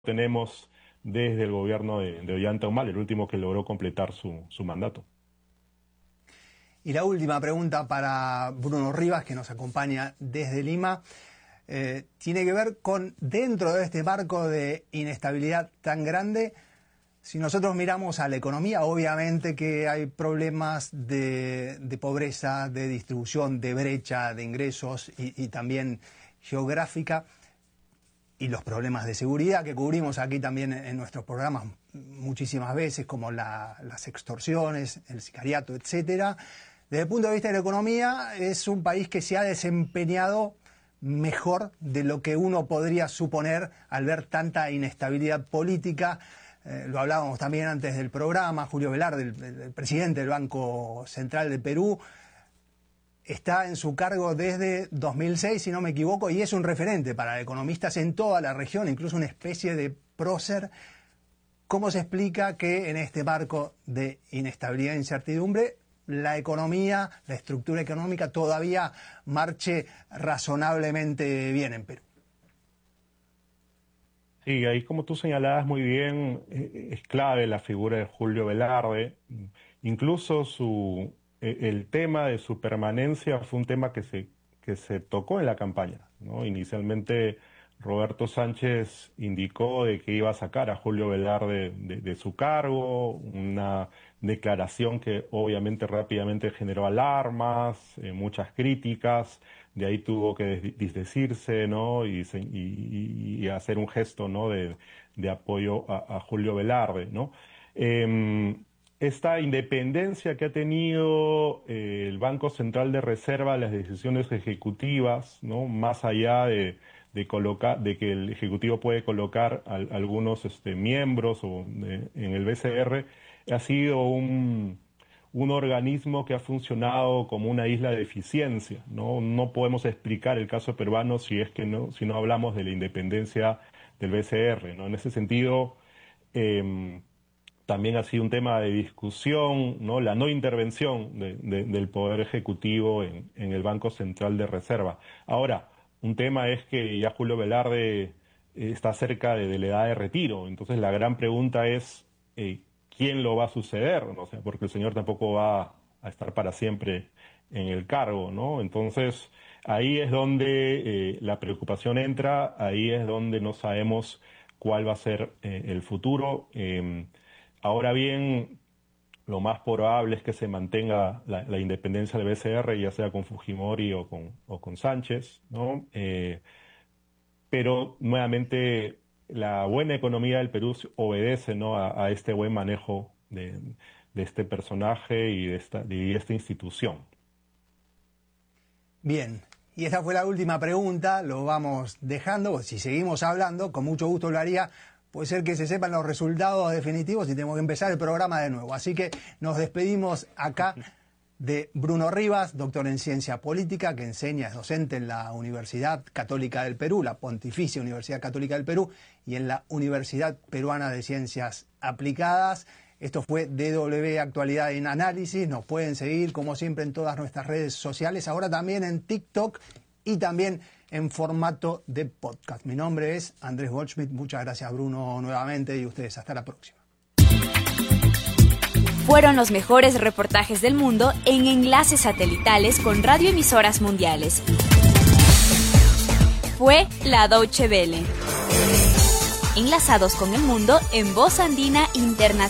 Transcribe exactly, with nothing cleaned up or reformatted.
tenemos desde el gobierno de, de Ollanta Humala, el último que logró completar su, su mandato. Y la última pregunta para Bruno Rivas, que nos acompaña desde Lima, eh, tiene que ver con, dentro de este marco de inestabilidad tan grande, si nosotros miramos a la economía, obviamente que hay problemas de, de pobreza, de distribución, de brecha de ingresos y, y también geográfica, y los problemas de seguridad que cubrimos aquí también en nuestros programas muchísimas veces, como la, las extorsiones, el sicariato, etcétera. Desde el punto de vista de la economía, es un país que se ha desempeñado mejor de lo que uno podría suponer al ver tanta inestabilidad política. Eh, lo hablábamos también antes del programa. Julio Velarde, el, el presidente del Banco Central de Perú, está en su cargo desde dos mil seis, si no me equivoco, y es un referente para economistas en toda la región, incluso una especie de prócer. ¿Cómo se explica que en este marco de inestabilidad e incertidumbre la economía, la estructura económica todavía marche razonablemente bien en Perú? Sí, ahí como tú señalabas muy bien, es clave la figura de Julio Velarde. Incluso su, el tema de su permanencia fue un tema que se, que se tocó en la campaña, ¿no? Inicialmente Roberto Sánchez indicó de que iba a sacar a Julio Velarde de, de su cargo, una declaración que obviamente rápidamente generó alarmas, eh, muchas críticas. De ahí tuvo que desdecirse, ¿no? y, y, y hacer un gesto, ¿no? de, de apoyo a, a Julio Velarde, ¿no? Eh, esta independencia que ha tenido eh, el Banco Central de Reserva, las decisiones ejecutivas, ¿no? Más allá de, de, colocar, de que el Ejecutivo puede colocar a, a algunos este, miembros o de, en el B C R, ha sido un... un organismo que ha funcionado como una isla de eficiencia, ¿no? No podemos explicar el caso peruano si es que no, si no hablamos de la independencia del B C R, ¿no? En ese sentido, eh, también ha sido un tema de discusión, ¿no? La no intervención de, de, del Poder Ejecutivo en, en el Banco Central de Reserva. Ahora, un tema es que ya Julio Velarde está cerca de, de la edad de retiro, entonces la gran pregunta es eh, ¿quién lo va a suceder? O sea, porque el señor tampoco va a estar para siempre en el cargo, ¿no? Entonces, ahí es donde eh, la preocupación entra, ahí es donde no sabemos cuál va a ser eh, el futuro. Eh, ahora bien, lo más probable es que se mantenga la, la independencia del B C R, ya sea con Fujimori o con, o con Sánchez, ¿no? Eh, pero, nuevamente, la buena economía del Perú obedece, ¿no? a, a este buen manejo de, de este personaje y de esta, de esta institución. Bien, y esta fue la última pregunta, lo vamos dejando, si seguimos hablando, con mucho gusto lo haría, puede ser que se sepan los resultados definitivos y tenemos que empezar el programa de nuevo. Así que nos despedimos acá de Bruno Rivas, doctor en Ciencia Política, que enseña, es docente en la Universidad Católica del Perú, la Pontificia Universidad Católica del Perú, y en la Universidad Peruana de Ciencias Aplicadas. Esto fue D W Actualidad en Análisis. Nos pueden seguir, como siempre, en todas nuestras redes sociales, ahora también en TikTok y también en formato de podcast. Mi nombre es Andrés Goldschmidt. Muchas gracias, Bruno, nuevamente, y ustedes. Hasta la próxima. Fueron los mejores reportajes del mundo en enlaces satelitales con radioemisoras mundiales. Fue la Deutsche Welle. Enlazados con el mundo en Voz Andina Internacional.